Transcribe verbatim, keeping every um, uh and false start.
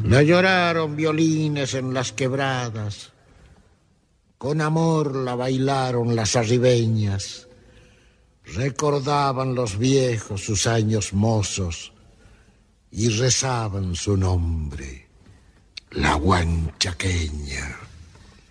La lloraron violines en las quebradas, con amor la bailaron las arribeñas, recordaban los viejos sus años mozos y rezaban su nombre, la huanchaqueña.